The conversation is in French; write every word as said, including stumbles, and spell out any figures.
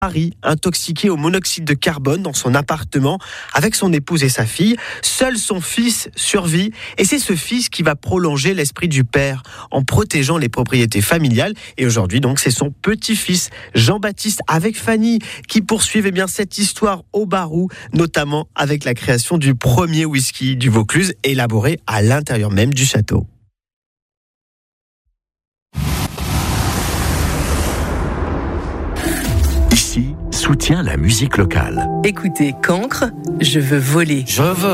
Paris, intoxiqué au monoxyde de carbone dans son appartement avec son épouse et sa fille. Seul son fils survit et c'est ce fils qui va prolonger l'esprit du père en protégeant les propriétés familiales. Et aujourd'hui, donc, c'est son petit-fils Jean-Baptiste avec Fanny qui poursuivent eh bien, cette histoire au Barou, notamment avec la création du premier whisky du Vaucluse élaboré à l'intérieur même du château. Ici, soutient la musique locale. Écoutez Cancre, je veux voler. Je veux